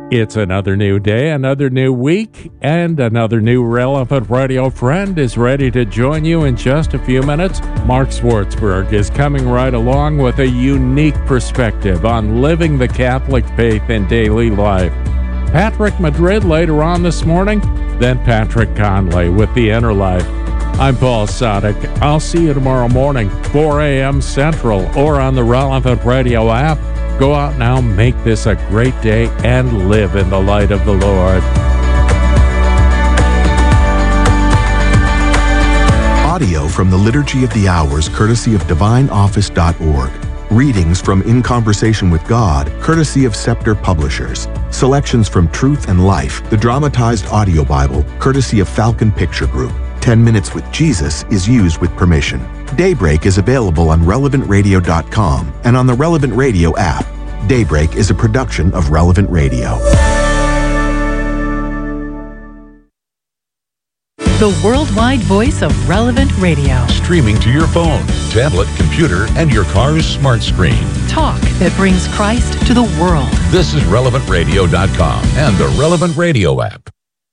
It's another new day, another new week, and another new relevant radio friend is ready to join you in just a few minutes. Mark Swartzberg is coming right along with a unique perspective on living the Catholic faith in daily life. Patrick Madrid later on this morning, then Patrick Conley with The Inner Life. I'm Paul Sadek. I'll see you tomorrow morning, 4 a.m. Central, or on the Relevant Radio app. Go out now, make this a great day, and live in the light of the Lord. Audio from the Liturgy of the Hours, courtesy of DivineOffice.org. Readings from In Conversation with God, courtesy of Scepter Publishers. Selections from Truth and Life, the dramatized audio Bible, courtesy of Falcon Picture Group. 10 Minutes with Jesus is used with permission. Daybreak is available on RelevantRadio.com and on the Relevant Radio app. Daybreak is a production of Relevant Radio. The worldwide voice of Relevant Radio. Streaming to your phone, tablet, computer, and your car's smart screen. Talk that brings Christ to the world. This is RelevantRadio.com and the Relevant Radio app.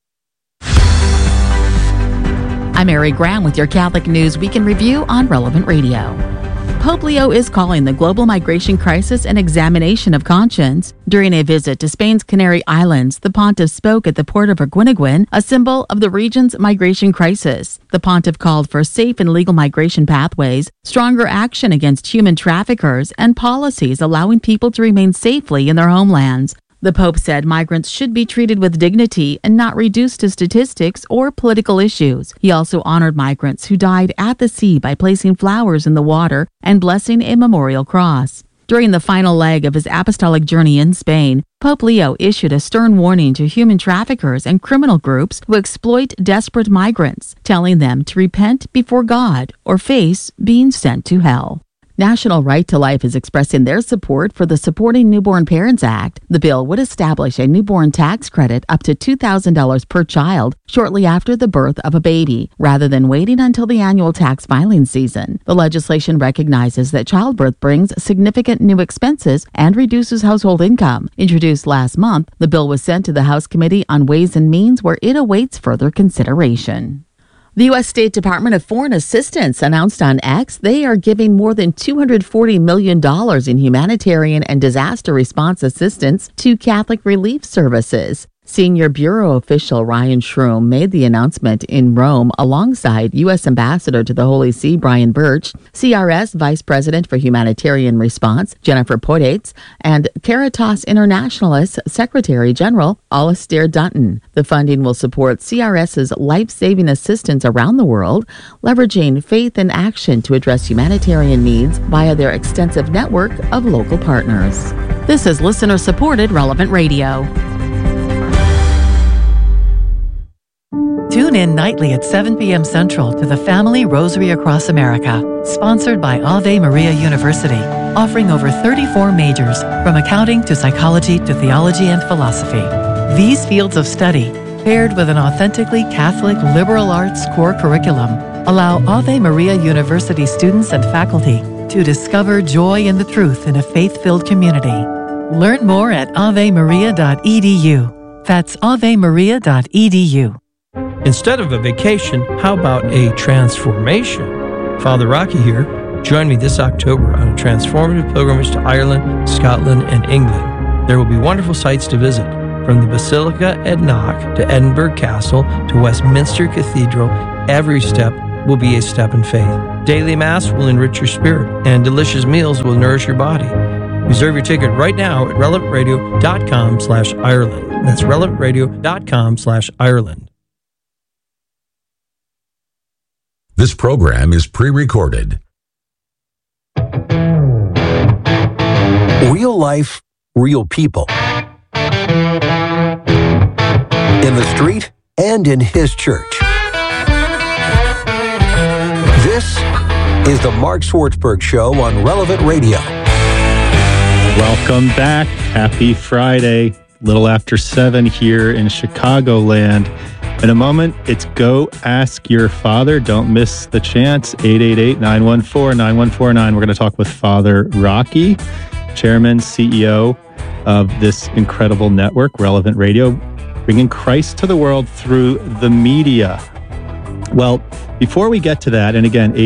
I'm Mary Graham with your Catholic News Week in Review on Relevant Radio. Pope Leo is calling the global migration crisis an examination of conscience. During a visit to Spain's Canary Islands, the pontiff spoke at the port of Erguineguin, a symbol of the region's migration crisis. The pontiff called for safe and legal migration pathways, stronger action against human traffickers, and policies allowing people to remain safely in their homelands. The Pope said migrants should be treated with dignity and not reduced to statistics or political issues. He also honored migrants who died at the sea by placing flowers in the water and blessing a memorial cross. During the final leg of his apostolic journey in Spain, Pope Leo issued a stern warning to human traffickers and criminal groups who exploit desperate migrants, telling them to repent before God or face being sent to hell. National Right to Life is expressing their support for the Supporting Newborn Parents Act. The bill would establish a newborn tax credit up to $2,000 per child shortly after the birth of a baby, rather than waiting until the annual tax filing season. The legislation recognizes that childbirth brings significant new expenses and reduces household income. Introduced last month, the bill was sent to the House Committee on Ways and Means, where it awaits further consideration. The U.S. State Department of Foreign Assistance announced on X they are giving more than $240 million in humanitarian and disaster response assistance to Catholic Relief Services. Senior Bureau official Ryan Shroom made the announcement in Rome alongside U.S. Ambassador to the Holy See Brian Birch, CRS Vice President for Humanitarian Response Jennifer Podates, and Caritas Internationalis Secretary General Alistair Dutton. The funding will support CRS's life-saving assistance around the world, leveraging faith and action to address humanitarian needs via their extensive network of local partners. This is listener-supported Relevant Radio. Tune in nightly at 7 p.m. Central to the Family Rosary Across America, sponsored by Ave Maria University, offering over 34 majors, from accounting to psychology to theology and philosophy. These fields of study, paired with an authentically Catholic liberal arts core curriculum, allow Ave Maria University students and faculty to discover joy in the truth in a faith-filled community. Learn more at avemaria.edu. That's avemaria.edu. Instead of a vacation, how about a transformation? Father Rocky here. Join me this October on a transformative pilgrimage to Ireland, Scotland, and England. There will be wonderful sites to visit, from the Basilica at Knock to Edinburgh Castle to Westminster Cathedral. Every step will be a step in faith. Daily Mass will enrich your spirit, and delicious meals will nourish your body. Reserve your ticket right now at relevantradio.com/Ireland. That's relevantradio.com/Ireland. This program is pre-recorded. Real life, real people. In the street and in his church. This is the Mark Swartzberg Show on Relevant Radio. Welcome back. Happy Friday. Little after 7 here in Chicagoland. In a moment, it's Go Ask Your Father. Don't miss the chance. 888-914-9149. We're going to talk with Father Rocky. Chairman, CEO of this incredible network, Relevant Radio, bringing Christ to the world through the media. Well, before we get to that, and again,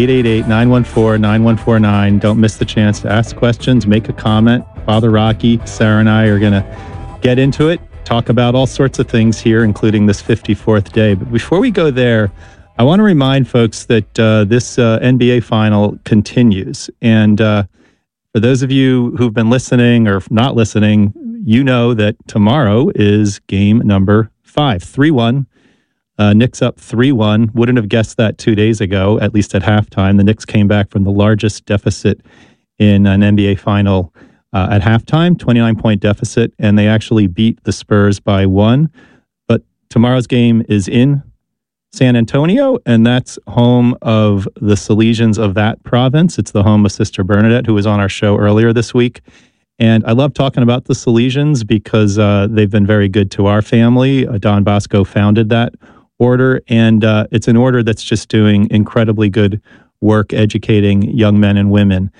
888-914-9149, don't miss the chance to ask questions, make a comment. Father Rocky, Sarah, and I are going to get into it, talk about all sorts of things here, including this 54th day. But before we go there, I want to remind folks that this NBA final continues. And for those of you who've been listening or not listening, you know that tomorrow is game number 5, 3-1. Knicks up 3-1. Wouldn't have guessed that 2 days ago, at least at halftime. The Knicks came back from the largest deficit in an NBA final at halftime, 29-point deficit, and they actually beat the Spurs by 1. But tomorrow's game is in San Antonio, and that's home of the Salesians of that province. It's the home of Sister Bernadette, who was on our show earlier this week. And I love talking about the Salesians because they've been very good to our family. Don Bosco founded that order, and it's an order that's just doing incredibly good work educating young men and women.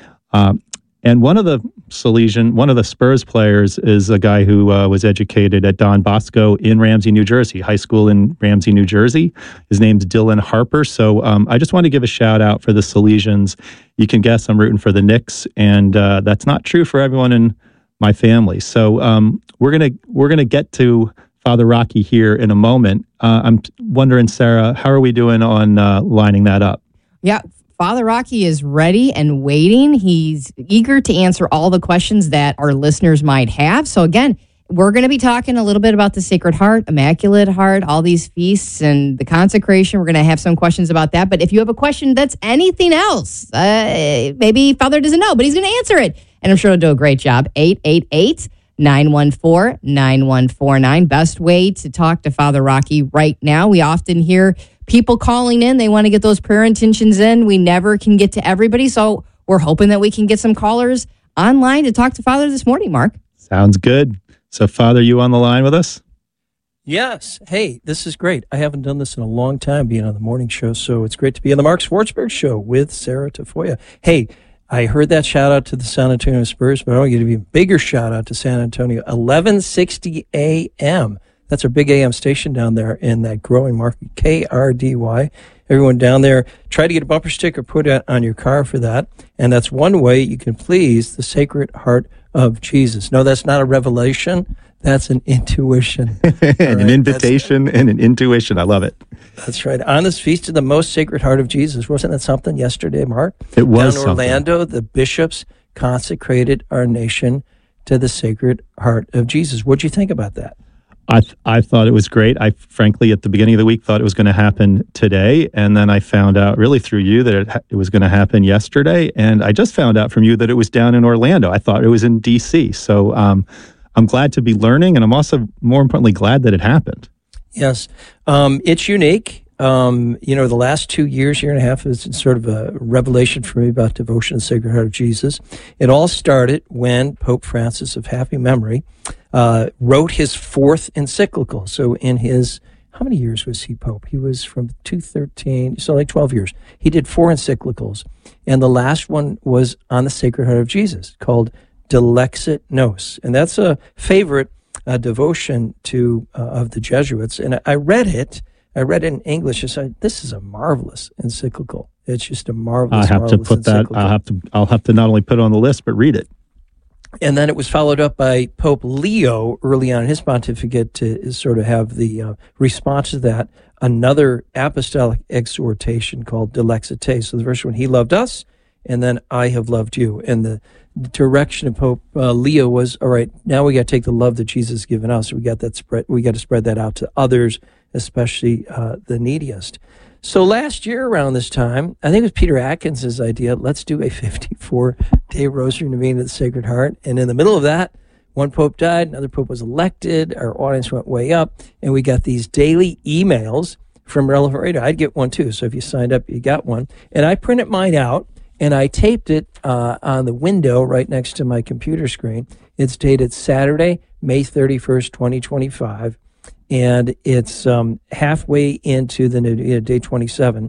And one of the Spurs players is a guy who was educated at Don Bosco in Ramsey, New Jersey, high school in Ramsey, New Jersey. His name's Dylan Harper. So I just want to give a shout out for the Salesians. You can guess I'm rooting for the Knicks, and that's not true for everyone in my family. So we're gonna get to Father Rocky here in a moment. I'm wondering, Sarah, how are we doing on lining that up? Yeah. Father Rocky is ready and waiting. He's eager to answer all the questions that our listeners might have. So again, we're going to be talking a little bit about the Sacred Heart, Immaculate Heart, all these feasts and the consecration. We're going to have some questions about that. But if you have a question that's anything else, maybe Father doesn't know, but he's going to answer it. And I'm sure he'll do a great job. 888-914-9149. Best way to talk to Father Rocky right now. We often hear people calling in. They want to get those prayer intentions in. We never can get to everybody. So we're hoping that we can get some callers online to talk to Father this morning, Mark. Sounds good. So, Father, you on the line with us? Yes. Hey, this is great. I haven't done this in a long time, being on the morning show, so it's great to be on the Mark Schwartzberg Show with Sarah Tafoya. Hey, I heard that shout out to the San Antonio Spurs, but I want to give you a bigger shout out to San Antonio. 1160 a.m. That's our big AM station down there in that growing market, KRDY. Everyone down there, try to get a bumper sticker put on your car for that. And that's one way you can please the Sacred Heart of Jesus. No, that's not a revelation. That's an intuition. Right? An invitation and an intuition. I love it. That's right. On this Feast of the Most Sacred Heart of Jesus. Wasn't that something yesterday, Mark? It was down in Orlando, the bishops consecrated our nation to the Sacred Heart of Jesus. What'd you think about that? I thought it was great. I frankly, at the beginning of the week, thought it was going to happen today. And then I found out really through you that it was going to happen yesterday. And I just found out from you that it was down in Orlando. I thought it was in D.C. So I'm glad to be learning. And I'm also, more importantly, glad that it happened. Yes. It's unique. The last 2 years, year and a half, is sort of a revelation for me about devotion to the Sacred Heart of Jesus. It all started when Pope Francis of happy memory wrote his 4th encyclical. So in his, how many years was he Pope? He was from 213, so like 12 years. He did 4 encyclicals. And the last one was on the Sacred Heart of Jesus, called Dilexit Nos. And that's a favorite devotion of the Jesuits. And I read it in English. I said, this is a marvelous encyclical. It's just a marvelous, I'll have to not only put it on the list, but read it. And then it was followed up by Pope Leo early on in his pontificate to sort of have the response to that, another apostolic exhortation called Dilexit Te. So the first one, he loved us, and then I have loved you. And the direction of Pope Leo was, all right, now we got to take the love that Jesus has given us. We got to spread that out to others, especially the neediest. So last year around this time, I think it was Peter Atkins' idea, let's do a 54-day Rosary Novena to the Sacred Heart. And in the middle of that, one pope died, another pope was elected, our audience went way up, and we got these daily emails from Relevant Radio. I'd get one too, so if you signed up, you got one. And I printed mine out, and I taped it on the window right next to my computer screen. It's dated Saturday, May 31st, 2025. And it's halfway into the day 27.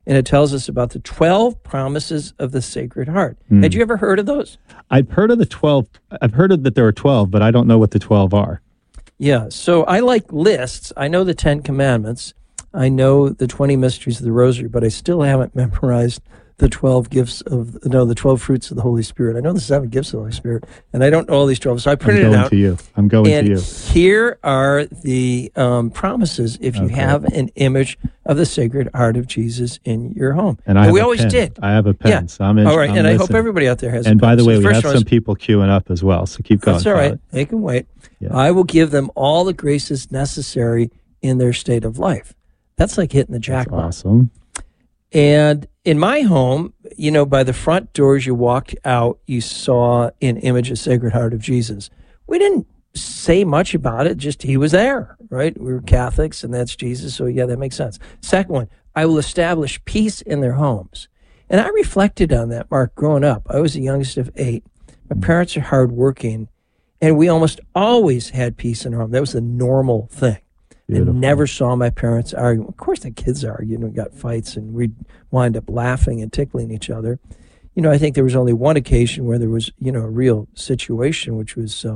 and it tells us about the 12 promises of the Sacred Heart. Had you ever heard of those? I've heard of the 12. I've heard of that there are 12, but I don't know what the 12 are. Yeah, so I like lists. I know the 10 Commandments. I know the 20 Mysteries of the Rosary, but I still haven't memorized the 12 the 12 fruits of the Holy Spirit. I know the 7 gifts of the Holy Spirit, and I don't know all these 12. So I printed it out. I'm going to you. Here are the promises if you have an image of the Sacred Heart of Jesus in your home. And we always did. I have a pen. Yeah. So I'm in, all right, I'm and listening. I hope everybody out there has And a pen. by the way, so we have some people queuing up as well, so keep going. That's all right. They can wait. Yeah. I will give them all the graces necessary in their state of life. That's like hitting the jackpot. That's awesome. And in my home, by the front doors you walked out, you saw an image of Sacred Heart of Jesus. We didn't say much about it, just he was there, right? We were Catholics, and that's Jesus, so yeah, that makes sense. Second one, I will establish peace in their homes. And I reflected on that, Mark, growing up. I was the youngest of 8. My parents are hardworking, and we almost always had peace in our home. That was the normal thing. Beautiful. I never saw my parents argue. Of course, the kids argued and we got fights, and we'd wind up laughing and tickling each other. I think there was only one occasion where there was, a real situation, which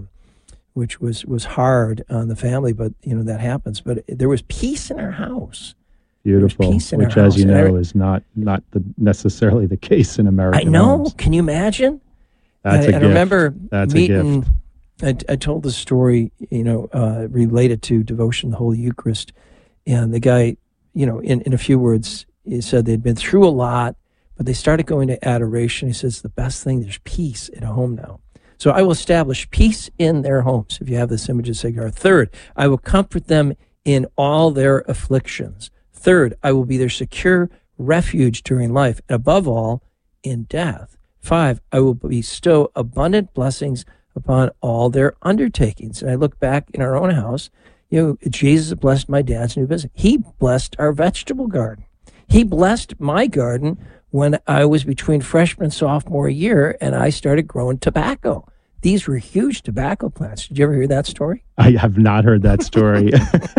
was hard on the family, but that happens. But there was peace in our house. Beautiful, which, as you know, is not necessarily the case in American I know. homes. Can you imagine? That's a gift. I remember That's meeting. a gift. I told the story, related to devotion, the Holy Eucharist, and the guy, in a few words, he said they'd been through a lot, but they started going to adoration. He says the best thing, there's peace at home now. So I will establish peace in their homes. If you have this image of Sacred Heart. Third, I will comfort them in all their afflictions. Third, I will be their secure refuge during life, and above all, in death. 5, I will bestow abundant blessings upon all their undertakings. And I look back in our own house, Jesus blessed my dad's new business. He blessed our vegetable garden. He blessed my garden when I was between freshman and sophomore year, and I started growing tobacco. These were huge tobacco plants. Did you ever hear that story? I have not heard that story.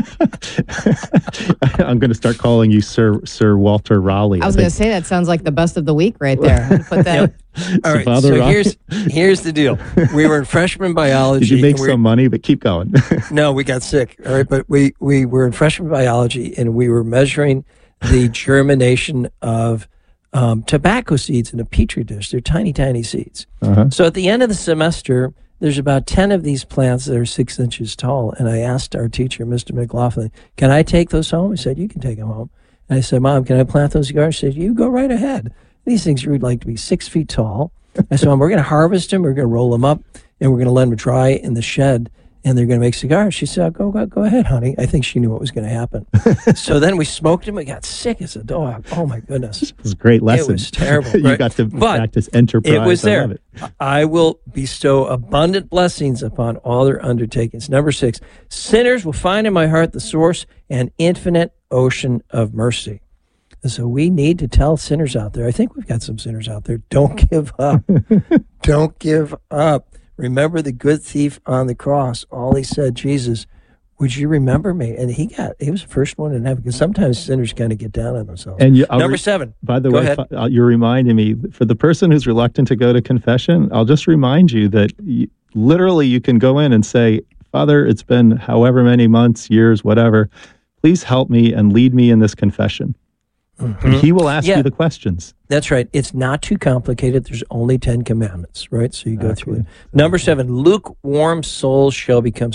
I'm going to start calling you Sir Walter Raleigh. I was going to say, that sounds like the best of the week right there. Put that. All right, so here's the deal. We were in freshman biology. Did you make some money? But keep going. No, we got sick. All right, but we were in freshman biology, and we were measuring the germination of tobacco seeds in a petri dish. They're tiny, tiny seeds. Uh-huh. So at the end of the semester, there's about 10 of these plants that are 6 inches tall. And I asked our teacher, Mr. McLaughlin, can I take those home? He said, you can take them home. And I said, Mom, can I plant those cigars? She said, you go right ahead. These things would like to be 6 feet tall. I said, Mom, we're going to harvest them. We're going to roll them up, and we're going to let them dry in the shed, and they're going to make cigars. She said, go ahead, honey. I think she knew what was going to happen. So then we smoked them. We got sick as a dog. Oh, my goodness. It was a great lesson. It was terrible. You got to practice enterprise. It was there. I love it. I will bestow abundant blessings upon all their undertakings. Number 6, sinners will find in my heart the source and infinite ocean of mercy. And so we need to tell sinners out there, I think we've got some sinners out there, don't give up. Don't give up. Remember the good thief on the cross. All he said, Jesus, would you remember me? And he was the first one in heaven, because sometimes sinners kind of get down on themselves. And Number 7. By the way, you're reminding me, for the person who's reluctant to go to confession, I'll just remind you that literally you can go in and say, Father, it's been however many months, years, whatever. Please help me and lead me in this confession. Mm-hmm. He will ask you the questions. That's right. It's not too complicated. There's only 10 commandments, right? So you go through it. Number 7, lukewarm souls shall become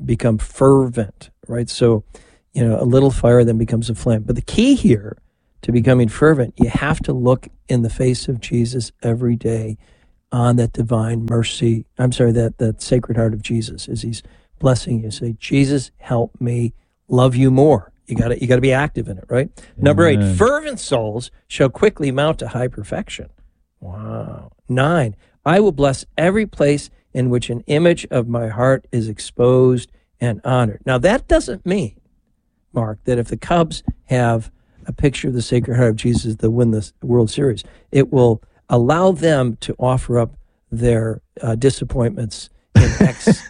fervent, right? So, a little fire then becomes a flame. But the key here to becoming fervent, you have to look in the face of Jesus every day on that divine mercy. That Sacred Heart of Jesus, as he's blessing you. Say, Jesus, help me love you more. You got to be active in it, right? Amen. Number 8, fervent souls shall quickly mount to high perfection. Wow. 9, I will bless every place in which an image of my heart is exposed and honored. Now, that doesn't mean, Mark, that if the Cubs have a picture of the Sacred Heart of Jesus that win the World Series, it will allow them to offer up their disappointments in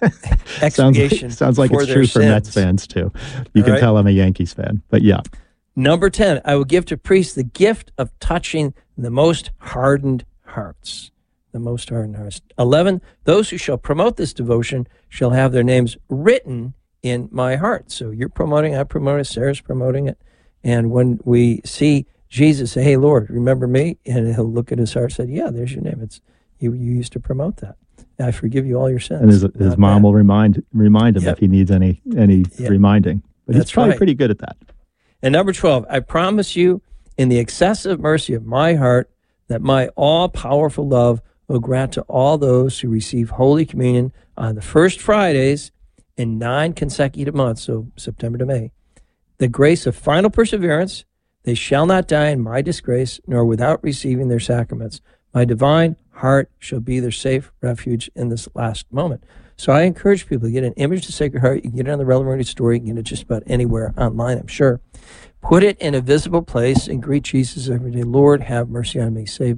expiation. Sounds like it's true for sins. Mets fans too. You can tell I'm a Yankees fan, but yeah. Number 10, I will give to priests the gift of touching the most hardened hearts. The most hardened hearts. 11, those who shall promote this devotion shall have their names written in my heart. So you're promoting, I promote it, Sarah's promoting it. And when we see Jesus say, hey, Lord, remember me? And he'll look at his heart and say, yeah, there's your name. It's you used to promote that. I forgive you all your sins. And his mom will remind him if he needs any reminding. But he's probably pretty good at that. And number 12, I promise you in the excessive mercy of my heart that my all-powerful love will grant to all those who receive Holy Communion on the first Fridays in 9 consecutive months, so September to May, the grace of final perseverance. They shall not die in my disgrace, nor without receiving their sacraments. My divine heart shall be their safe refuge in this last moment. So I encourage people to get an image of the Sacred Heart. You can get it on the Relevant Radio Story. You can get it just about anywhere online, I'm sure. Put it in a visible place and greet Jesus every day. Lord, have mercy on me. Save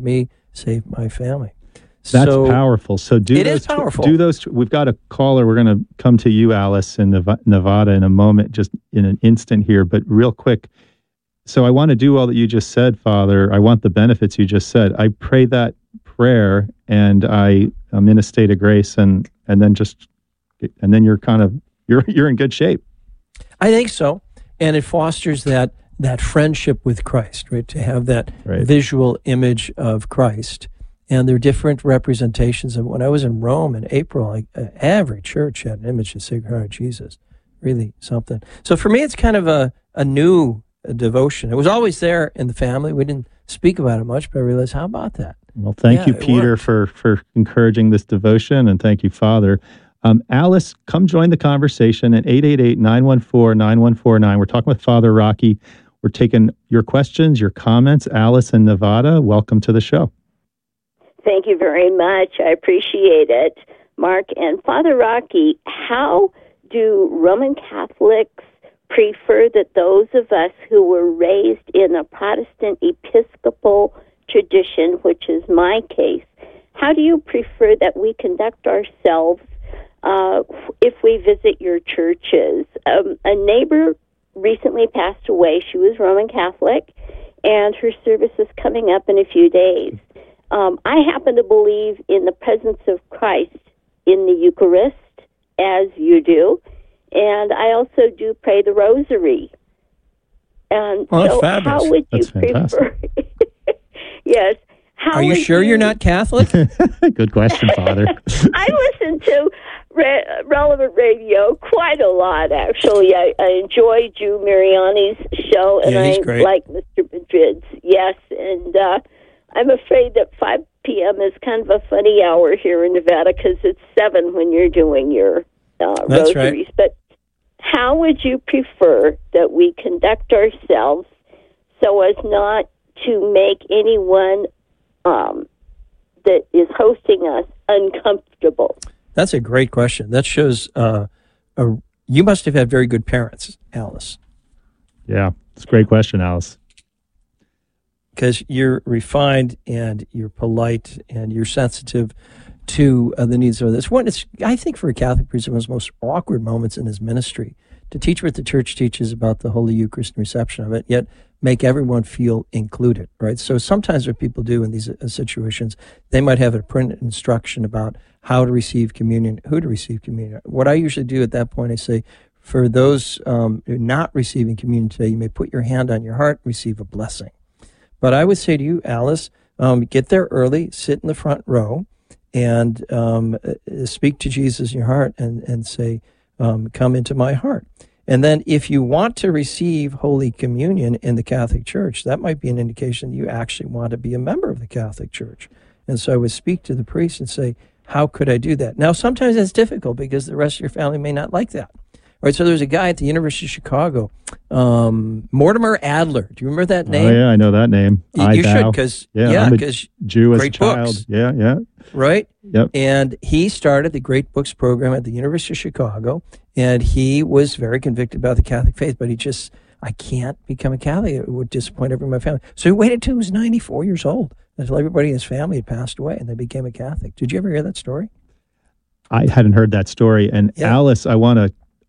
my family. That's powerful. So it is powerful. Do those. We've got a caller. We're going to come to you, Alice, in Nevada in a moment, just in an instant here. But real quick, so I want to do all that you just said, Father. I want the benefits you just said. I pray that prayer, and I'm in a state of grace, and then you're you're in good shape. I think so, and it fosters that friendship with Christ, right? To have that visual image of Christ. And there are different representations of. When I was in Rome in April, every church had an image of Sacred Heart of Jesus. Really something. So for me, it's kind of a new devotion. It was always there in the family. We didn't speak about it much, but I realized, how about that? Well, thank you, Peter, for encouraging this devotion, and thank you, Father. Alice, come join the conversation at 888-914-9149. We're talking with Father Rocky. We're taking your questions, your comments. Alice in Nevada, welcome to the show. Thank you very much. I appreciate it, Mark. And Father Rocky, how do Roman Catholics prefer that those of us who were raised in a Protestant Episcopal tradition, which is my case, how do you prefer that we conduct ourselves if we visit your churches? A neighbor recently passed away. She was Roman Catholic, and her service is coming up in a few days. I happen to believe in the presence of Christ in the Eucharist, as you do, and I also do pray the Rosary. And so how would you prefer? Yes. Are you sure you're not Catholic? Good question, Father. I listen to Relevant Radio quite a lot, actually. I enjoy Drew Mariani's show, and I like Mr. Madrid's. Yes, and I'm afraid that 5 p.m. is kind of a funny hour here in Nevada because it's 7 when you're doing your rosaries. Right. But how would you prefer that we conduct ourselves so as not to make anyone that is hosting us uncomfortable? That's a great question. That shows you must have had very good parents, Alice. Yeah, it's a great question, Alice. Because you're refined and you're polite and you're sensitive to the needs of others. I think for a Catholic priest, one of the most awkward moments in his ministry to teach what the Church teaches about the Holy Eucharist and reception of it, yet make everyone feel included, right? So sometimes what people do in these situations, they might have a printed instruction about how to receive communion, who to receive communion. What I usually do at that point, I say, for those not receiving communion today, you may put your hand on your heart and receive a blessing. But I would say to you, Alice, get there early, sit in the front row, and speak to Jesus in your heart and say, come into my heart. And then if you want to receive Holy Communion in the Catholic Church, that might be an indication you actually want to be a member of the Catholic Church. And so I would speak to the priest and say, how could I do that? Now, sometimes it's difficult because the rest of your family may not like that. All right, so there's a guy at the University of Chicago, Mortimer Adler. Do you remember that name? Oh, yeah, I know that name. You should, because I'm a Jew as a child. Books. Yeah. Right? Yep. And he started the Great Books program at the University of Chicago, and he was very convicted about the Catholic faith, but I can't become a Catholic. It would disappoint everyone in my family. So he waited until he was 94 years old, until everybody in his family had passed away, and they became a Catholic. Did you ever hear that story? I hadn't heard that story. And Alice, I want to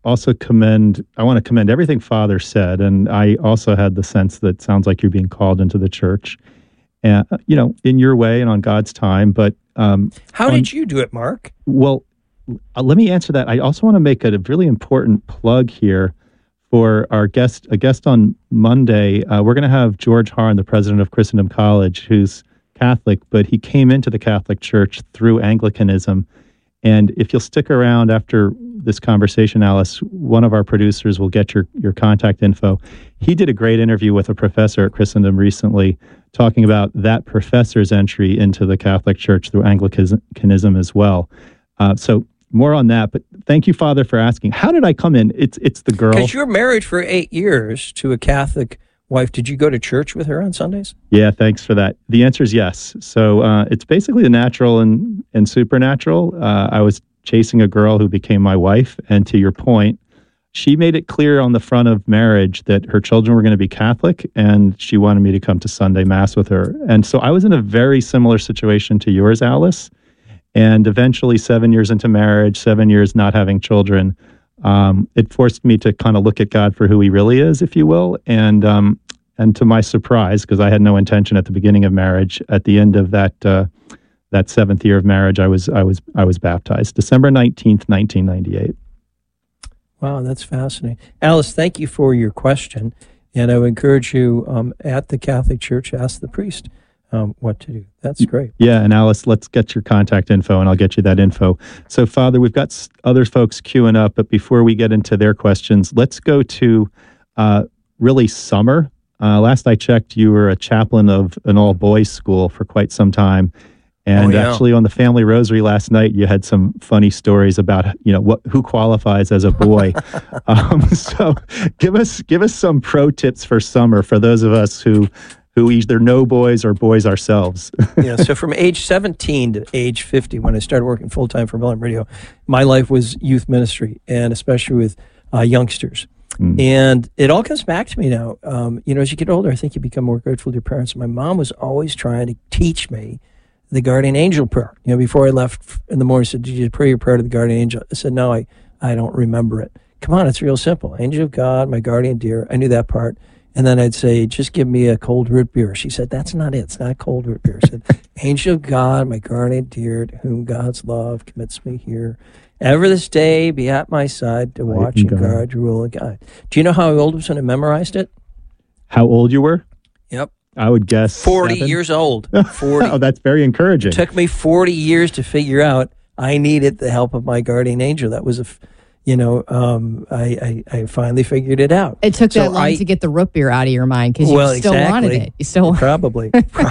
also commend everything Father said. And I also had the sense that sounds like you're being called into the church, and, in your way and on God's time. But how did you do it, Mark? Well, let me answer that. I also want to make a really important plug here for a guest on Monday. We're going to have George Harn, the president of Christendom College, who's Catholic, but he came into the Catholic Church through Anglicanism. And if you'll stick around after this conversation, Alice, one of our producers will get your contact info. He did a great interview with a professor at Christendom recently talking about that professor's entry into the Catholic Church through Anglicanism as well. So more on that, but thank you, Father, for asking. How did I come in? It's the girl. Because you're married for 8 years to a Catholic wife. Did you go to church with her on Sundays? Yeah, thanks for that. The answer is yes. So it's basically the natural and supernatural. I was chasing a girl who became my wife, and to your point, she made it clear on the front of marriage that her children were going to be Catholic, and she wanted me to come to Sunday Mass with her. And so I was in a very similar situation to yours, Alice. And eventually, 7 years into marriage, 7 years not having children, it forced me to kind of look at God for who He really is, if you will. And to my surprise, because I had no intention at the beginning of marriage, at the end of that seventh year of marriage, I was baptized, December 19th, 1998. Wow, that's fascinating, Alice. Thank you for your question, and I would encourage you at the Catholic Church, ask the priest what to do. That's great. Yeah, and Alice, let's get your contact info, and I'll get you that info. So, Father, we've got other folks queuing up, but before we get into their questions, let's go to really summer. Last I checked, you were a chaplain of an all-boys school for quite some time. And actually, on the Family Rosary last night, you had some funny stories about who qualifies as a boy. So, give us some pro tips for summer for those of us who either know boys or boys ourselves. Yeah. So from age 17 to age 50, when I started working full time for Relevant Radio, my life was youth ministry, and especially with youngsters. And it all comes back to me now. As you get older, I think you become more grateful to your parents. My mom was always trying to teach me the guardian angel prayer. Before I left in the morning, she said, "Did you pray your prayer to the guardian angel?" I said, "No, I don't remember it." Come on, it's real simple. Angel of God, my guardian dear. I knew that part. And then I'd say, "Just give me a cold root beer." She said, "That's not it. It's not cold root beer." I said, "Angel of God, my guardian dear, to whom God's love commits me here. Ever this day be at my side to watch and guard, rule and guide." Do you know how old I was when I memorized it? How old you were? Yep. I would guess 40 7? years old. 40. Oh, that's very encouraging. It took me 40 years to figure out I needed the help of my guardian angel. That was I finally figured it out. It took that long to get the root beer out of your mind because you still wanted it. You still probably.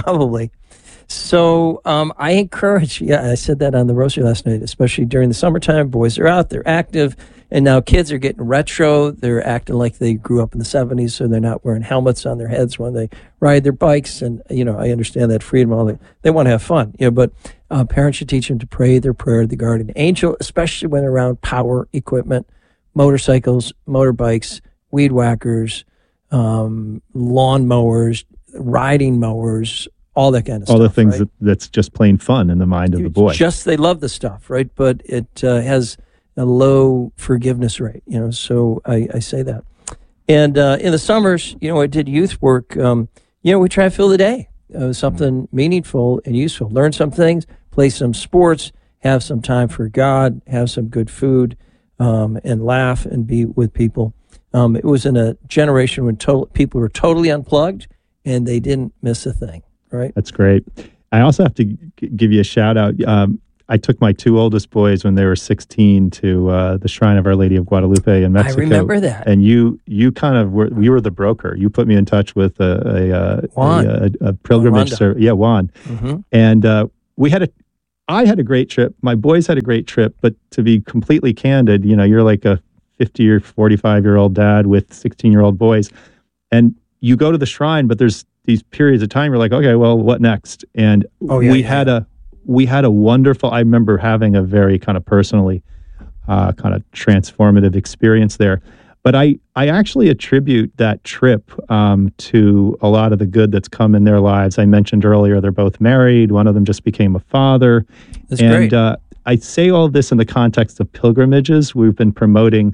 So I encourage, I said that on the Rosary last night, especially during the summertime. Boys are out, they're active, and now kids are getting retro. They're acting like they grew up in the 70s, so they're not wearing helmets on their heads when they ride their bikes. And, I understand that freedom, they want to have fun, but parents should teach them to pray their prayer to the guardian angel, especially when around power equipment, motorcycles, motorbikes, weed whackers, lawn mowers, riding mowers, all that kind of stuff. All the things right? that's just plain fun in the mind of the boy. They love the stuff, right? But it has a low forgiveness rate, so I say that. And in the summers, I did youth work. We try to fill the day with something meaningful and useful. Learn some things, play some sports, have some time for God, have some good food, and laugh and be with people. It was in a generation when people were totally unplugged and they didn't miss a thing. Right. That's great. I also have to give you a shout out. I took my two oldest boys when they were 16 to the Shrine of Our Lady of Guadalupe in Mexico. I remember that. And you kind of you were the broker. You put me in touch with a pilgrimage service. Yeah, Juan. Mm-hmm. And I had a great trip. My boys had a great trip. But to be completely candid, you're like a 50 or 45-year-old dad with 16-year-old boys, and you go to the shrine, but there's these periods of time you're like, okay, well, what next? And we had a wonderful, I remember having a very kind of personally kind of transformative experience there. But I actually attribute that trip to a lot of the good that's come in their lives. I mentioned earlier, they're both married. One of them just became a father. That's great. I say all this in the context of pilgrimages. We've been promoting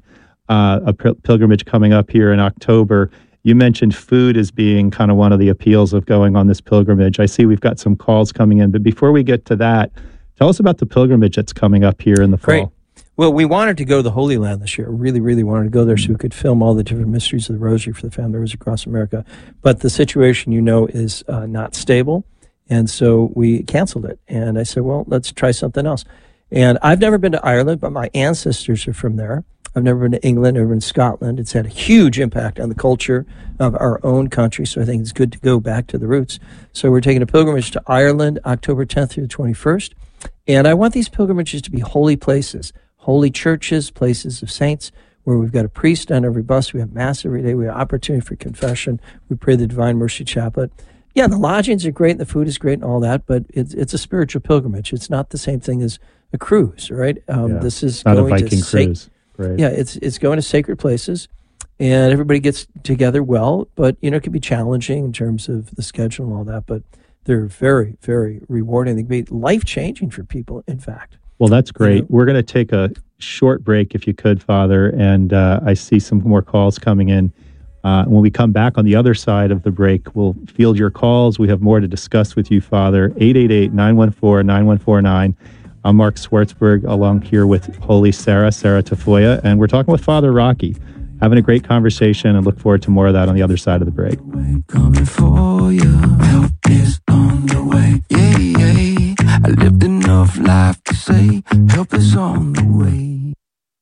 a pilgrimage coming up here in October. You mentioned food as being kind of one of the appeals of going on this pilgrimage. I see we've got some calls coming in, but before we get to that, tell us about the pilgrimage that's coming up here in the fall. Great. Well, we wanted to go to the Holy Land this year. Really, really wanted to go there so we could film all the different mysteries of the Rosary for the Family Rosary across America. But the situation, is not stable. And so we canceled it. And I said, well, let's try something else. And I've never been to Ireland, but my ancestors are from there. I've never been to England, never been to Scotland. It's had a huge impact on the culture of our own country. So I think it's good to go back to the roots. So we're taking a pilgrimage to Ireland, October 10th through the 21st. And I want these pilgrimages to be holy places. Holy churches, places of saints, where we've got a priest on every bus. We have Mass every day. We have opportunity for confession. We pray the Divine Mercy Chaplet. Yeah, the lodgings are great and the food is great and all that, but it's a spiritual pilgrimage. It's not the same thing as a cruise, right? This is not going a Viking cruise. Right. Yeah, it's going to sacred places, and everybody gets together well, but it can be challenging in terms of the schedule and all that, but they're very, very rewarding. They can be life-changing for people, in fact. Well, that's great. We're going to take a short break, if you could, Father, and I see some more calls coming in. When we come back on the other side of the break, we'll field your calls. We have more to discuss with you, Father. 888-914-9149. I'm Mark Swartzberg, along here with Holy Sarah Tafoya, and we're talking with Father Rocky, having a great conversation, and look forward to more of that on the other side of the break. Coming for you, help is on the way. Yeah, yeah. I lived enough life to say, help is on the way.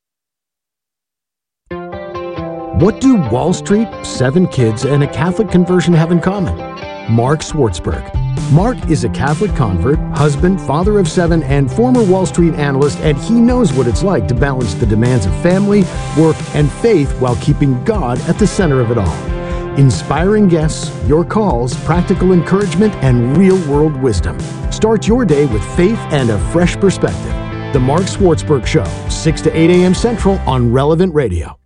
What do Wall Street, 7 kids, and a Catholic conversion have in common? Mark Swartzberg. Mark is a Catholic convert, husband, father of 7, and former Wall Street analyst, and he knows what it's like to balance the demands of family, work, and faith while keeping God at the center of it all. Inspiring guests, your calls, practical encouragement, and real-world wisdom. Start your day with faith and a fresh perspective. The Mark Swartzberg Show, 6 to 8 a.m. Central on Relevant Radio.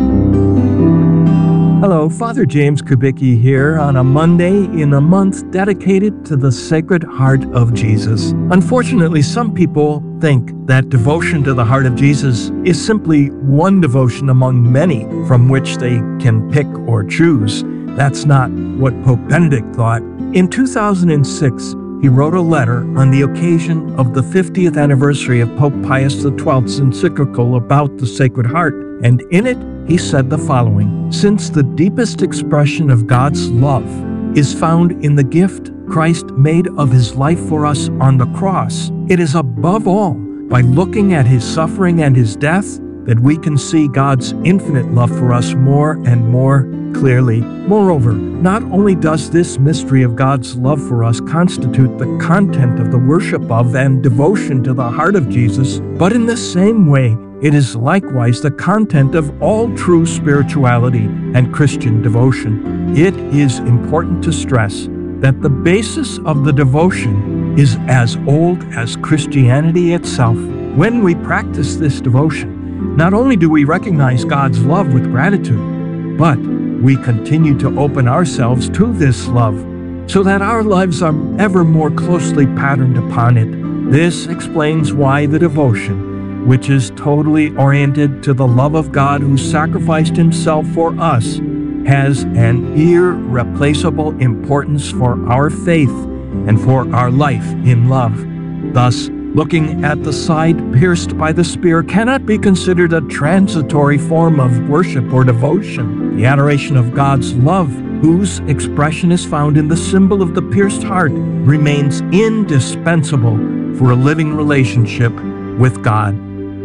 Hello, Father James Kubicki here on a Monday in a month dedicated to the Sacred Heart of Jesus. Unfortunately, some people think that devotion to the Heart of Jesus is simply one devotion among many from which they can pick or choose. That's not what Pope Benedict thought. In 2006, he wrote a letter on the occasion of the 50th anniversary of Pope Pius XII's encyclical about the Sacred Heart, and in it, he said the following: since the deepest expression of God's love is found in the gift Christ made of his life for us on the cross, it is above all by looking at his suffering and his death that we can see God's infinite love for us more and more clearly. Moreover, not only does this mystery of God's love for us constitute the content of the worship of and devotion to the heart of Jesus, but in the same way, it is likewise the content of all true spirituality and Christian devotion. It is important to stress that the basis of the devotion is as old as Christianity itself. When we practice this devotion, not only do we recognize God's love with gratitude, but we continue to open ourselves to this love so that our lives are ever more closely patterned upon it. This explains why the devotion, which is totally oriented to the love of God who sacrificed himself for us, has an irreplaceable importance for our faith and for our life in love. Thus, looking at the side pierced by the spear cannot be considered a transitory form of worship or devotion. The adoration of God's love, whose expression is found in the symbol of the pierced heart, remains indispensable for a living relationship with God.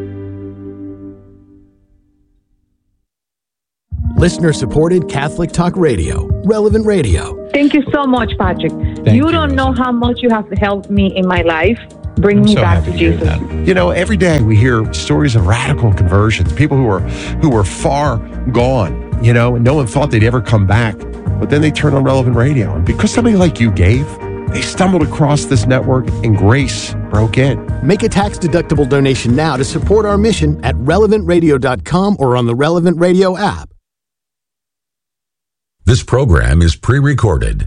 Listener-supported Catholic Talk Radio, Relevant Radio. Thank you so much, Patrick. You don't know how much you have helped me in my life. Bring me back to Jesus. Every day we hear stories of radical conversions, people who were far gone, and no one thought they'd ever come back. But then they turned on Relevant Radio. And because somebody like you gave, they stumbled across this network and grace broke in. Make a tax-deductible donation now to support our mission at relevantradio.com or on the Relevant Radio app. This program is pre-recorded.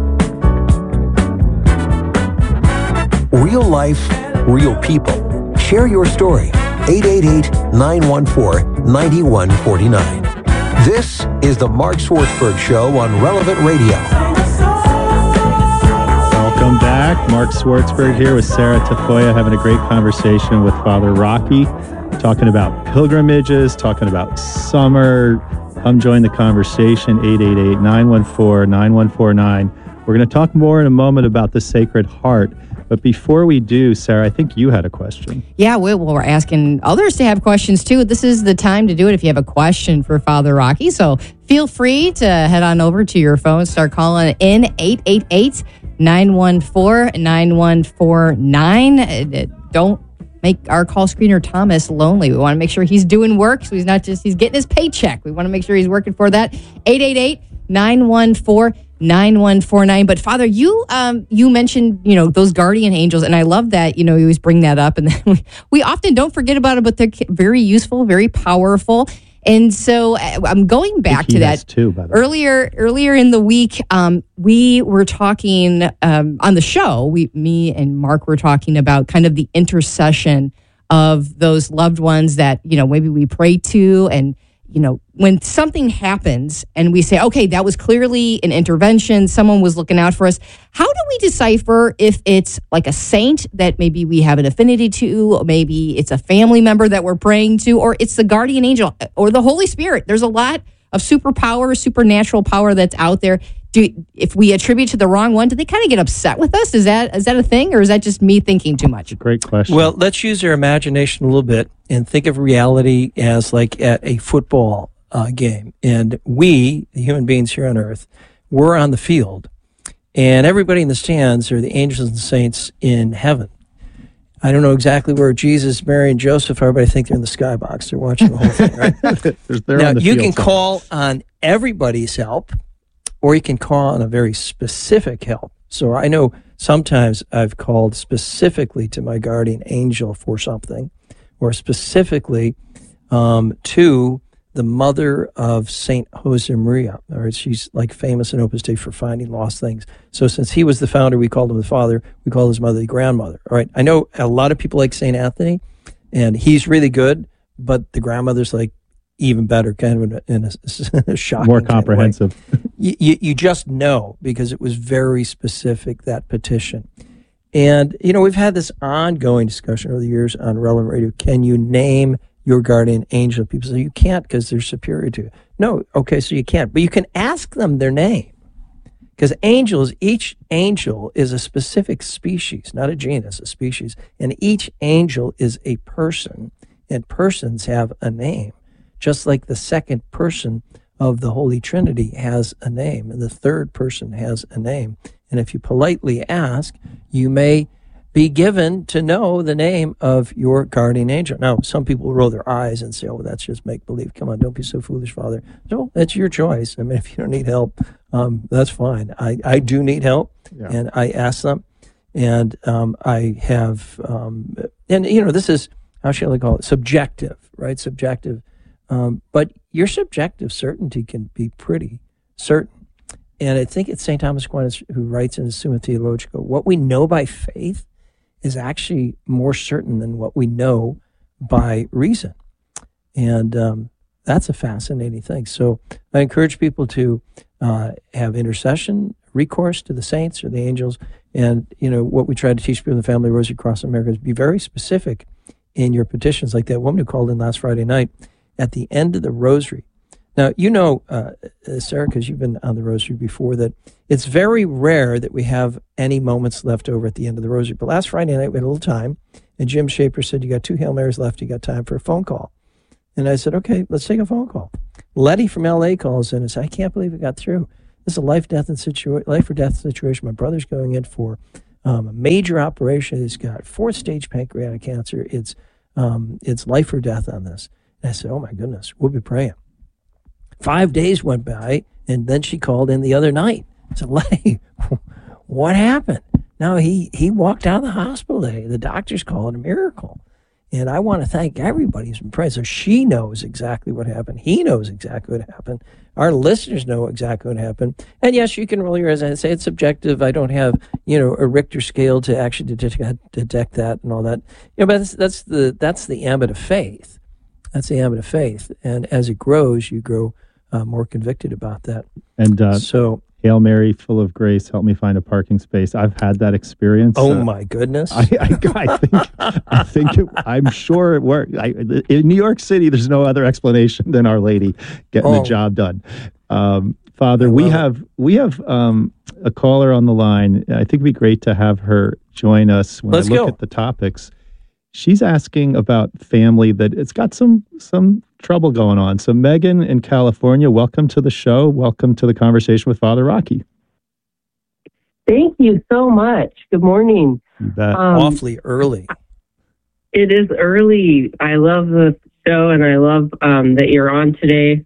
Real life, real people. Share your story. 888-914-9149. This is the Mark Swartzberg Show on Relevant Radio. Welcome back. Mark Swartzberg here with Sarah Tafoya, having a great conversation with Father Rocky, talking about pilgrimages, talking about summer. Come join the conversation, 888-914-9149. We're going to talk more in a moment about the Sacred Heart. But before we do, Sarah, I think you had a question. Yeah, we're asking others to have questions too. This is the time to do it if you have a question for Father Rocky. So feel free to head on over to your phone, start calling in 888-914-9149. Don't make our call screener Thomas lonely. We want to make sure he's doing work, so he's getting his paycheck. We want to make sure he's working for that. 888-914-9149. But Father, you mentioned, those guardian angels, and I love that, you always bring that up, and then we often don't forget about it, but they're very useful, very powerful. And so I'm going back to that too, by the way. Earlier in the week, we were talking on the show. Me and Mark were talking about kind of the intercession of those loved ones that maybe we pray to, and when something happens and we say, okay, that was clearly an intervention, someone was looking out for us. How do we decipher if it's like a saint that maybe we have an affinity to, or maybe it's a family member that we're praying to, or it's the guardian angel or the Holy Spirit? There's a lot of superpower, supernatural power that's out there. If we attribute to the wrong one, do they kind of get upset with us? Is that a thing, or is that just me thinking too much? Great question. Well, let's use our imagination a little bit and think of reality as like at a football game. And we, the human beings here on earth, we're on the field, and everybody in the stands are the angels and saints in heaven. I don't know exactly where Jesus, Mary, and Joseph are, but I think they're in the skybox. They're watching the whole thing, right? Now, you can call on everybody's help, or you can call on a very specific help. So I know sometimes I've called specifically to my guardian angel for something, or specifically to the mother of Saint Josemaria. Or she's like famous in Opus Dei for finding lost things. So since he was the founder, we called him the father. We call his mother the grandmother. All right. I know a lot of people like Saint Anthony, and he's really good, but the grandmother's like even better, kind of in a shocking, more comprehensive. Kind of way. You just know, because it was very specific, that petition. And, we've had this ongoing discussion over the years on Relevant Radio. Can you name your guardian angel? People say you can't because they're superior to you. No, okay, so you can't. But you can ask them their name. Because each angel is a specific species, not a genus, a species. And each angel is a person, and persons have a name. Just like the second person of the Holy Trinity has a name, and the third person has a name. And if you politely ask, you may be given to know the name of your guardian angel. Now, some people roll their eyes and say, oh, that's just make-believe. Come on, don't be so foolish, Father. No, that's your choice. I mean, if you don't need help, that's fine. I do need help, and I ask them. And I have, this is, how shall I call it, subjective, right? Subjective. But your subjective certainty can be pretty certain. And I think it's St. Thomas Aquinas who writes in his Summa Theologica, what we know by faith is actually more certain than what we know by reason. And that's a fascinating thing. So I encourage people to have intercession, recourse to the saints or the angels. And, what we try to teach people in the Family Rosary Across America is be very specific in your petitions, like that woman who called in last Friday night. At the end of the rosary. Now, Sarah, because you've been on the rosary before, that it's very rare that we have any moments left over at the end of the rosary. But last Friday night, we had a little time, and Jim Shaper said, you got 2 Hail Marys left, you got time for a phone call. And I said, okay, let's take a phone call. Letty from L.A. calls in and says, I can't believe it got through. This is a life or death situation. My brother's going in for a major operation. He's got 4th stage pancreatic cancer. It's life or death on this. And I said, oh my goodness, we'll be praying. 5 days went by, and then she called in the other night. I said, Letty, what happened? No, he walked out of the hospital today. The doctors call it a miracle. And I want to thank everybody who's been praying. So she knows exactly what happened. He knows exactly what happened. Our listeners know exactly what happened. And yes, you can roll your eyes and say it's subjective. I don't have, a Richter scale to actually detect that and all that. But that's the ambit of faith. That's the ambit of faith. And as it grows, you grow more convicted about that. And Hail Mary, full of grace, help me find a parking space. I've had that experience. Oh my goodness! I'm sure it worked. In New York City, there's no other explanation than Our Lady getting the job done. Father, we have a caller on the line. I think it'd be great to have her join us when I look at the topics. She's asking about family that it's got some trouble going on. So Megan in California, welcome to the show. Welcome to the conversation with Father Rocky. Thank you so much. Good morning. You bet. Awfully early. It is early. I love the show, and I love that you're on today.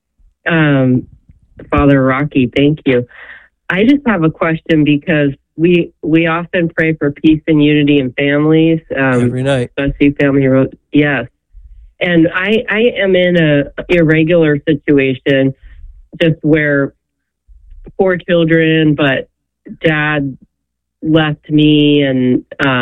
Father Rocky, thank you. I just have a question because we often pray for peace and unity in families. Every night. Especially family road. Yes. And I am in a irregular situation, just where 4 children, but dad left me and,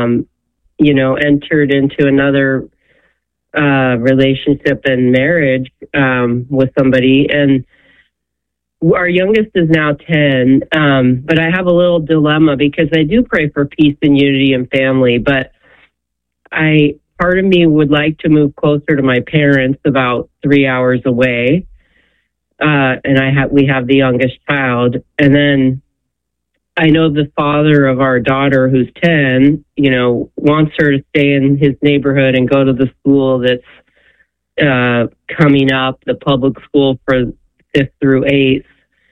entered into another relationship and marriage with somebody. And our youngest is now 10, but I have a little dilemma because I do pray for peace and unity in family, but part of me would like to move closer to my parents, about 3 hours away. And we have the youngest child. And then I know the father of our daughter, who's 10, wants her to stay in his neighborhood and go to the school that's coming up, the public school for 5th through 8th.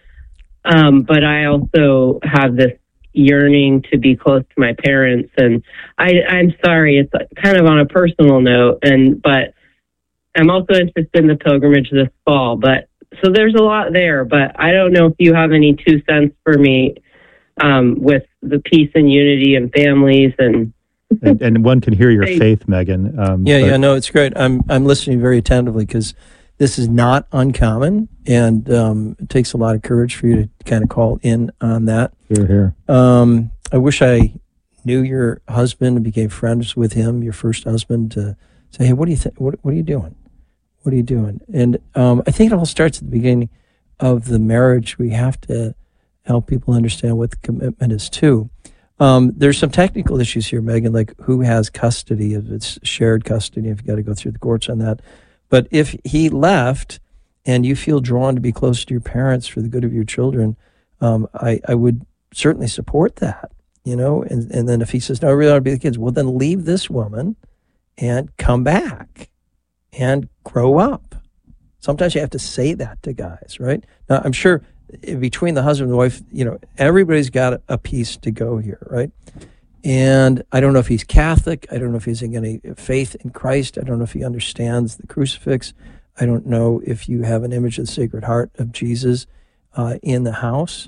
But I also have this yearning to be close to my parents, and I'm sorry, it's kind of on a personal note, but I'm also interested in the pilgrimage this fall. But so there's a lot there, but I don't know if you have any 2 cents for me with the peace and unity in families and one can hear your faith, Megan. No, it's great. I'm listening very attentively because this is not uncommon, and it takes a lot of courage for you to kind of call in on that. Here. I wish I knew your husband and became friends with him, your first husband, to say, hey, what do you think? What are you doing? What are you doing? And I think it all starts at the beginning of the marriage. We have to help people understand what the commitment is too. There's some technical issues here, Megan, like who has custody, if it's shared custody, if you got to go through the courts on that. But if he left and you feel drawn to be close to your parents for the good of your children, I would certainly support that, and then if he says, no, I really want to be the kids, well, then leave this woman and come back and grow up. Sometimes you have to say that to guys, right? Now, I'm sure between the husband and the wife, everybody's got a piece to go here, right? And I don't know if he's Catholic. I don't know if he's in any faith in Christ. I don't know if he understands the crucifix. I don't know if you have an image of the Sacred Heart of Jesus in the house.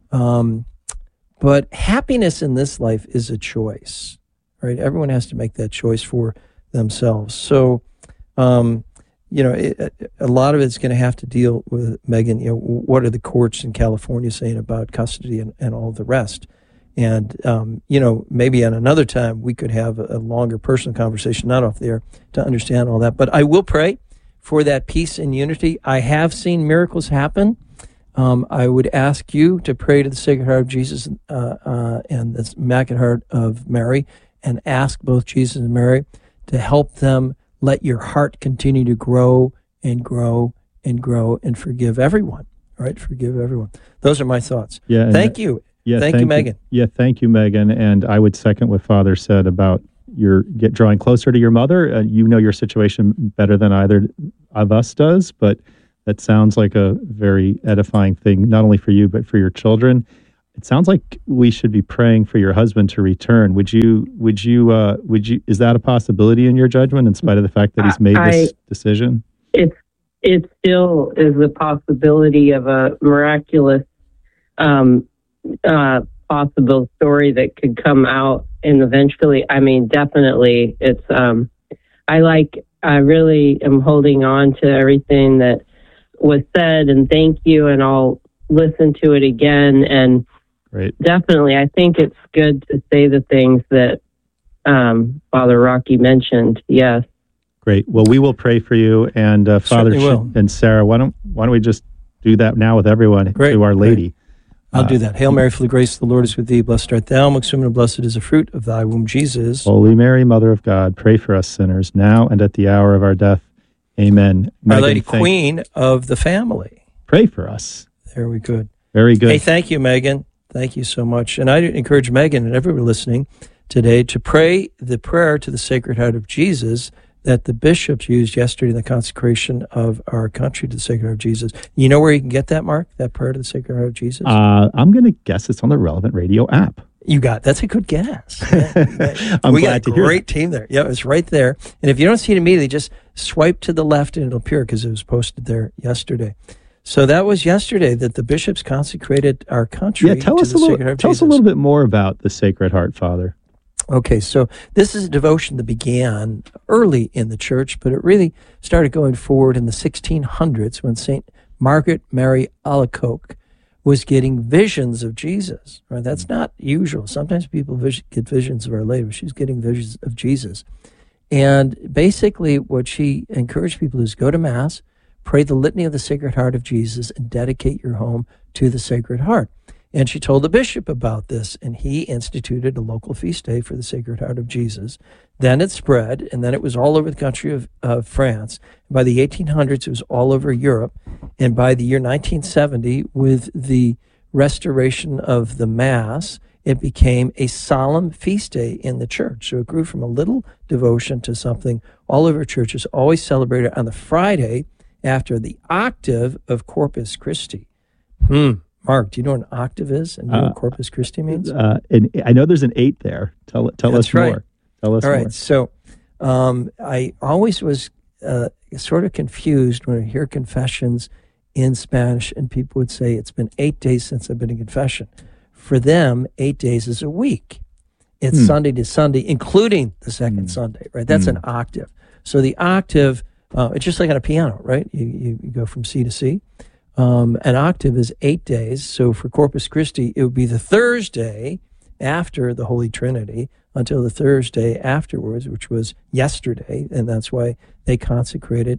But happiness in this life is a choice, right? Everyone has to make that choice for themselves. So, a lot of it's going to have to deal with, Megan, what are the courts in California saying about custody and all the rest? And, maybe at another time we could have a longer personal conversation, not off the air, to understand all that. But I will pray for that peace and unity. I have seen miracles happen. I would ask you to pray to the Sacred Heart of Jesus and the Immaculate Heart of Mary, and ask both Jesus and Mary to help them let your heart continue to grow and grow and grow and forgive everyone, right? Forgive everyone. Those are my thoughts. Yeah. Thank you. Yeah, thank you, Megan. Yeah, thank you, Megan. And I would second what Father said about drawing closer to your mother. You know your situation better than either of us does, but that sounds like a very edifying thing, not only for you, but for your children. It sounds like we should be praying for your husband to return. Would you, is that a possibility in your judgment, in spite of the fact that he's made this decision? It still is a possibility of a miraculous, possible story that could come out, and eventually, definitely it's, I really am holding on to everything that was said, and thank you, and I'll listen to it again. And Great. Definitely, I think it's good to say the things that Father Rocky mentioned. Yes. Great. Well, we will pray for you, and Father and Sarah. Why don't we just do that now with everyone? Great. To Our Lady. Great. I'll do that. Hail Mary, full of grace, the Lord is with thee. Blessed art thou amongst women, and blessed is the fruit of thy womb, Jesus. Holy Mary, Mother of God, pray for us sinners, now and at the hour of our death. Amen. Our Lady, Queen of the family. Pray for us. There we go. Very good. Hey, thank you, Megan. Thank you so much. And I encourage Megan and everyone listening today to pray the prayer to the Sacred Heart of Jesus that the bishops used yesterday in the consecration of our country to the Sacred Heart of Jesus. You know where you can get that, Mark? That prayer to the Sacred Heart of Jesus? I'm going to guess it's on the Relevant Radio app. That's a good guess. I'm we glad got a great team there. Yeah, it's right there. And if you don't see it immediately, just swipe to the left and it'll appear because it was posted there yesterday. So that was yesterday that the bishops consecrated our country to the Sacred Heart of Jesus. Tell us a little bit more about the Sacred Heart, Father. Okay, so this is a devotion that began early in the church, but it really started going forward in the 1600s when St. Margaret Mary Alacoque was getting visions of Jesus. Right? That's not usual. Sometimes people get visions of Our Lady, but she's getting visions of Jesus. And basically what she encouraged people to do is go to Mass, pray the Litany of the Sacred Heart of Jesus, and dedicate your home to the Sacred Heart. And she told the bishop about this, and he instituted a local feast day for the Sacred Heart of Jesus. Then it spread, and then it was all over the country of France. By the 1800s, it was all over Europe. And by the year 1970, with the restoration of the Mass, it became a solemn feast day in the church. So it grew from a little devotion to something all over churches, always celebrated on the Friday after the octave of Corpus Christi. Mark, do you know what an octave is and what Corpus Christi means? And I know there's an 8 there. Tell us right. more. Tell us All more. right. So I always was sort of confused when I hear confessions in Spanish and people would say, it's been 8 days since I've been in confession. For them, 8 days is a week. It's Sunday to Sunday, including the second Sunday, right? That's an octave. So the octave, it's just like on a piano, right? You go from C to C. An octave is 8 days. So for Corpus Christi, it would be the Thursday after the Holy Trinity until the Thursday afterwards, which was yesterday. And that's why they consecrated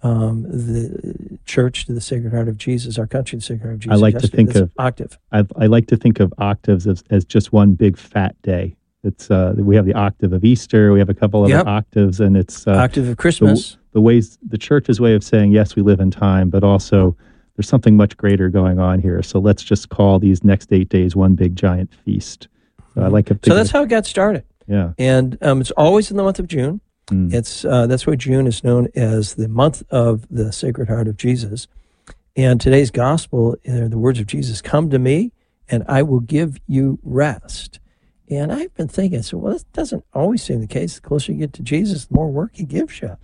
the church to the Sacred Heart of Jesus, our country to the Sacred Heart of Jesus. I like to think of octave. I like to think of octaves as just one big fat day. It's we have the octave of Easter, we have a couple other octaves, and it's octave of Christmas. The church's way of saying, yes, we live in time, but also there's something much greater going on here. So let's just call these next 8 days one big giant feast. So I like it. So that's how it got started. Yeah. And it's always in the month of June. It's that's why June is known as the month of the Sacred Heart of Jesus. And today's gospel, the words of Jesus, come to me and I will give you rest. And I've been thinking, well, this doesn't always seem the case. The closer you get to Jesus, the more work he gives you.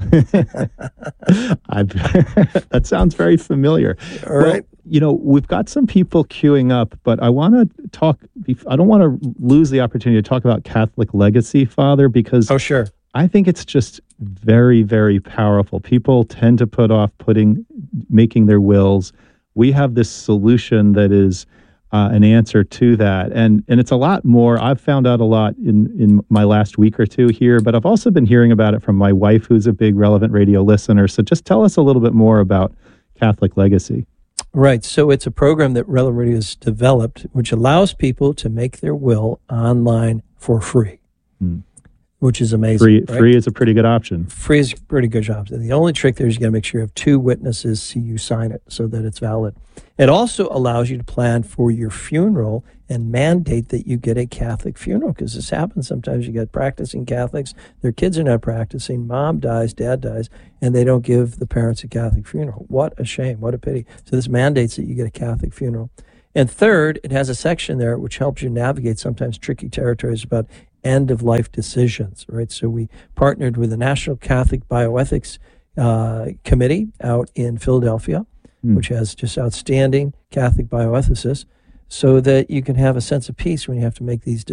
That sounds very familiar. All right. We've got some people queuing up, but I want to talk. I don't want to lose the opportunity to talk about Catholic legacy, Father, because sure. I think it's just very, very powerful. People tend to put off making their wills. We have this solution that is an answer to that. And it's a lot more. I've found out a lot in my last week or two here, but I've also been hearing about it from my wife, who's a big Relevant Radio listener. So just tell us a little bit more about Catholic legacy. Right. So it's a program that Relevant Radio has developed, which allows people to make their will online for free, which is amazing. Free is a pretty good option. Free is a pretty good option. The only trick there is you got to make sure you have 2 witnesses see you sign it so that it's valid. It also allows you to plan for your funeral and mandate that you get a Catholic funeral, because this happens sometimes. You got practicing Catholics, their kids are not practicing, mom dies, dad dies, and they don't give the parents a Catholic funeral. What a shame, what a pity. So this mandates that you get a Catholic funeral. And third, it has a section there which helps you navigate sometimes tricky territories about end-of-life decisions, right? So we partnered with the National Catholic Bioethics Committee out in Philadelphia, which has just outstanding Catholic bioethicists, so that you can have a sense of peace when you have to make these decisions.